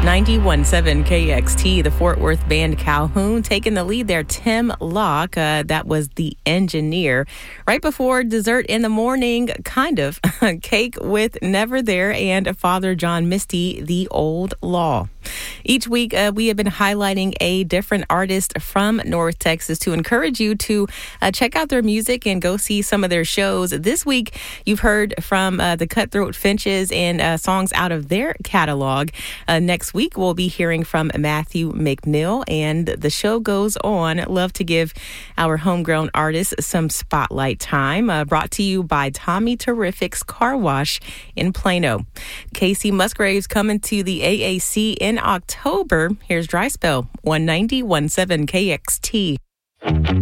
91.7 KXT, the Fort Worth band Calhoun, taking the lead there. Tim Locke, that was the engineer. Right before Dessert in the Morning, kind of, Cake with Never There, and Father John Misty, The Old Law. Each week, we have been highlighting a different artist from North Texas to encourage you to check out their music and go see some of their shows. This week, you've heard from the Cutthroat Finches and songs out of their catalog. Next week, we'll be hearing from Matthew McNeil, and the show goes on. Love to give our homegrown artists some spotlight time. Brought to you by Tommy Terrific's Car Wash in Plano. Casey Musgraves coming to the AAC in October. Here's Dry Spell, 190.7 KXT.